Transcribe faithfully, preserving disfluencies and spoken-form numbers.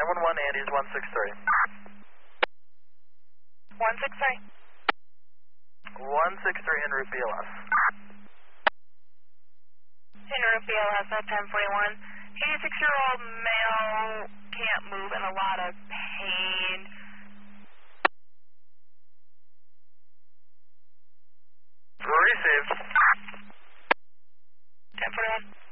nine one one, Andy's one six three. one six three. one six three en route B L S. En route B L S at ten forty-one. eighty-six-year-old male, can't move, in a lot of pain. Received. ten forty-one.